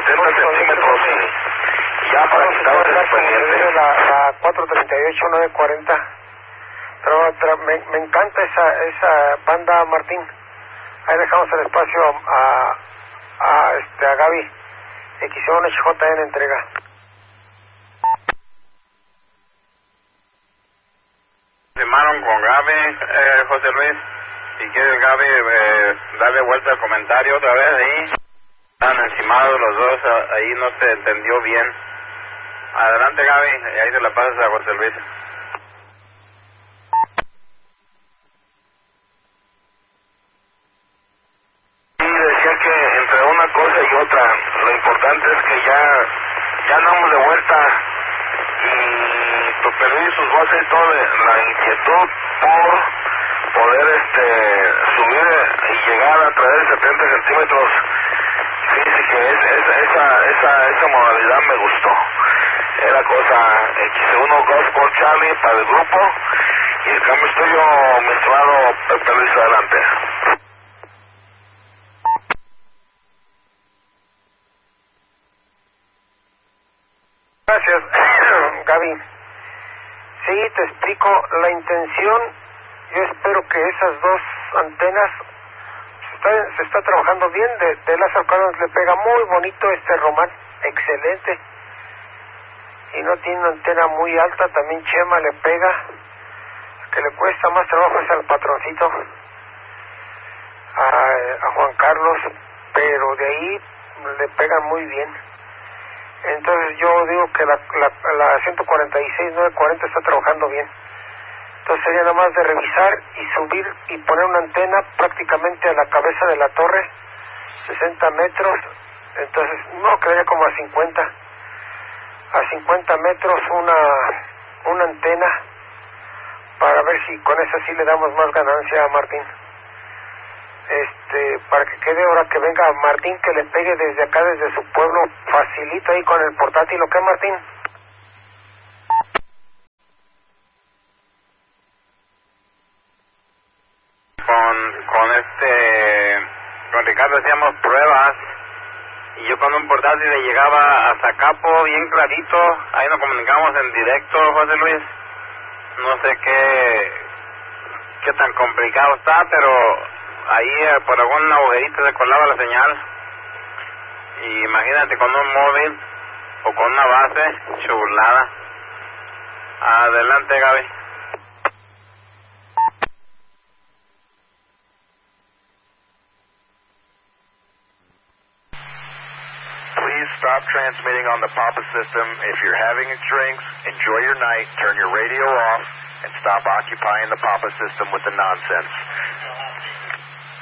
70 centímetros y ya para quitar ese pendiente. La 438-940. Pero me encanta esa banda, Martín. Ahí dejamos el espacio a Gaby. XY-HJN entrega. Firmaron con Gaby, José Luis. Si quieres, Gaby, darle vuelta al comentario otra vez ahí. Están encimados los dos, ahí no se entendió bien. Adelante, Gaby, y ahí se la pasas a José Luis. Y decía que entre una cosa y otra, lo importante es que ya andamos de vuelta y pues perdí sus voces y toda la inquietud por poder subir y llegar a través de 70 centímetros. Fíjese que esa modalidad me gustó. Era cosa X1 Golf por Charlie para el grupo y el cambio es tuyo, mi estimado Pepe Luis, adelante. Gracias, Gaby. Sí, te explico la intención. Yo espero que esas dos antenas se está trabajando bien. De Lázaro Cárdenas le pega muy bonito Román, excelente. Y no tiene una antena muy alta, también Chema le pega. Que le cuesta más trabajo es al patroncito, a Juan Carlos, pero de ahí le pegan muy bien. Entonces yo digo que la 146-940 está trabajando bien. Entonces sería nada más de revisar y subir y poner una antena prácticamente a la cabeza de la torre, 60 metros. Entonces no, quedaría como a 50 metros una antena, para ver si con esa sí le damos más ganancia a Martín. Para que quede, ahora que venga Martín, que le pegue desde acá, desde su pueblo, facilito ahí con el portátil. ¿O qué, Martín? Con Ricardo hacíamos pruebas y yo con un portátil le llegaba hasta Capo bien clarito. Ahí nos comunicamos en directo, José Luis. No sé qué tan complicado está, pero ahí por alguna agujerita se colaba la señal. Y imagínate con un móvil o con una base, chulada. Adelante, Gaby. Please stop transmitting on the Papa system. If you're having drinks, enjoy your night, turn your radio off, and stop occupying the Papa system with the nonsense.